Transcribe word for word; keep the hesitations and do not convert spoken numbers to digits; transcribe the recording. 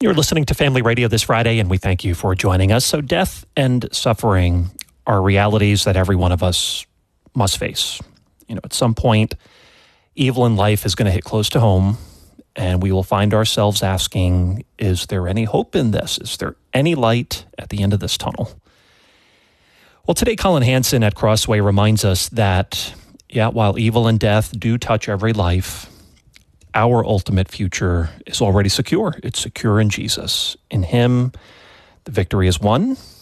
You're listening to Family Radio this Friday, and we thank you for joining us. So death and suffering are realities that every one of us must face. You know, at some point, evil in life is going to hit close to home, and we will find ourselves asking, is there any hope in this? Is there any light at the end of this tunnel? Well, today, Colin Hansen at Crossway reminds us that, yeah, while evil and death do touch every life, our ultimate future is already secure. It's secure in Jesus. In Him, the victory is won,